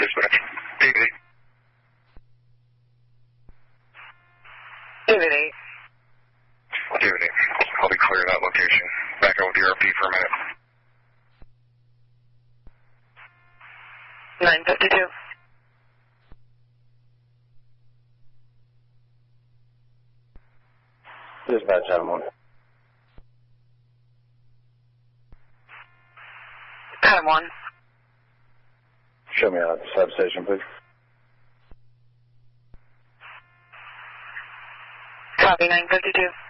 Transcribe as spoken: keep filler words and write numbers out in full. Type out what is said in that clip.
dispatch. David eight. David eight. David eight. I'll be clear of that location. Back over to R P for a minute. nine fifty-two. Dispatch, Adam one. Adam one. Show me out at the substation, please. Copy, nine fifty-two.